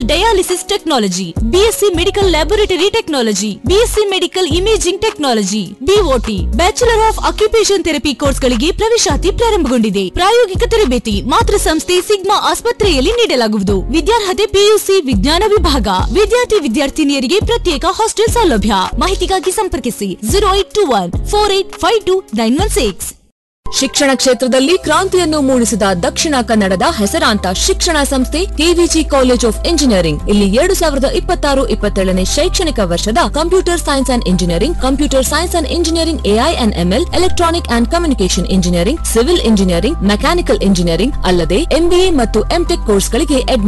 Dialysis technology, BSc medical laboratory technology, BSc medical imaging technology, BOT, bachelor of occupation therapy ಕೋರ್ಸ್ಗಳಿಗೆ ಪ್ರವೇಶಾತಿ ಪ್ರಾರಂಭಗೊಂಡಿದೆ. ಪ್ರಾಯೋಗಿಕ ತರಬೇತಿ ಮಾತೃ ಸಂಸ್ಥೆ ಸಿಗ್ಮಾ ಆಸ್ಪತ್ರೆಯಲ್ಲಿ ನೀಡಲಾಗುವುದು. ವಿದ್ಯಾರ್ಹತೆ ಪಿಯುಸಿ ವಿಜ್ಞಾನ ವಿಭಾಗ. ವಿದ್ಯಾರ್ಥಿನಿಯರಿಗೆ ಪ್ರತ್ಯೇಕ ಹಾಸ್ಟೆಲ್ ಸೌಲಭ್ಯ. ಮಾಹಿತಿಗಾಗಿ ಸಂಪರ್ಕಿಸಿ 0821485296. ಶಿಕ್ಷಣ ಕ್ಷೇತ್ರದಲ್ಲಿ ಕ್ರಾಂತಿಯನ್ನು ಮೂಡಿಸಿದ ದಕ್ಷಿಣ ಕನ್ನಡದ ಹೆಸರಾಂತ ಶಿಕ್ಷಣ ಸಂಸ್ಥೆ ಕೆವಿಜಿ ಕಾಲೇಜ್ ಆಫ್ ಇಂಜಿನಿಯರಿಂಗ್. ಇಲ್ಲಿ 2026-27ನೇ ಶೈಕ್ಷಣಿಕ ವರ್ಷದ computer science and engineering, computer science and engineering, AI and ML, electronic and communication engineering, civil engineering, mechanical engineering ಅಲ್ಲದೆ ಎಂಬಿಎ ಮತ್ತು ಎಂಟೆಕ್ ಕೋರ್ಸ್ಗಳಿಗೆ